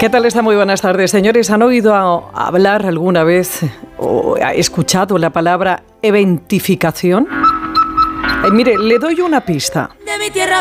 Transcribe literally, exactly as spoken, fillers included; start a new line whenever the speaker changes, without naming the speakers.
¿Qué tal está? Muy buenas tardes, señores. ¿Han oído a, a hablar alguna vez o ha escuchado la palabra eventificación? Eh, mire, le doy una pista.
De mi tierra